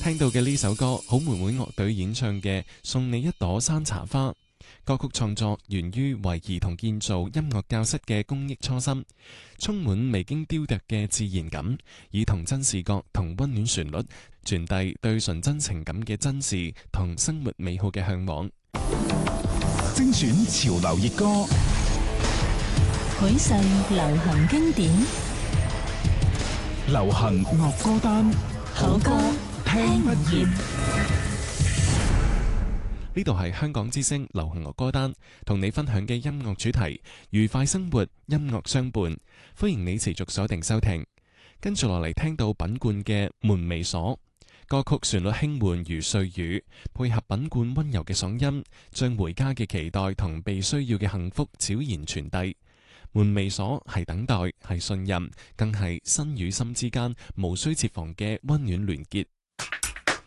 聽到嘅呢首歌，好妹妹樂隊演唱嘅《送你一朵山茶花》。歌曲創作源於為兒童建造音樂教室嘅公益初心，充滿未經雕琢嘅自然感，以童真視覺同溫暖旋律傳遞對純真情感嘅真摯同生活美好嘅向往。 精選潮流熱歌， 許世流行經典， 流行樂歌單， 好歌聽不厭。 呢度係香港之聲流行樂歌單，同你分享嘅音樂主題，愉快生活，音樂相伴。歡迎你持續鎖定收聽。跟住落嚟聽到品冠嘅《門未鎖》，歌曲旋律輕緩如碎雨，配合品冠溫柔嘅嗓音，將回家嘅期待同被需要嘅幸福悄然傳遞。門未鎖係等待，係信任，更係心與心之間無需設防嘅溫暖聯結。